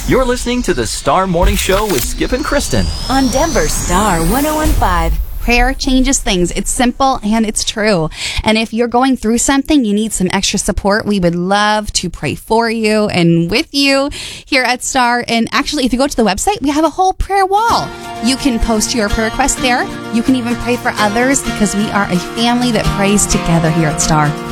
You're listening to the Star Morning Show with Skip and Kristen on Denver Star 101.5. Prayer changes things. It's simple and it's true. And if you're going through something, you need some extra support, we would love to pray for you and with you here at Star. And actually, if you go to the website, we have a whole prayer wall. You can post your prayer request there. You can even pray for others because we are a family that prays together here at Star.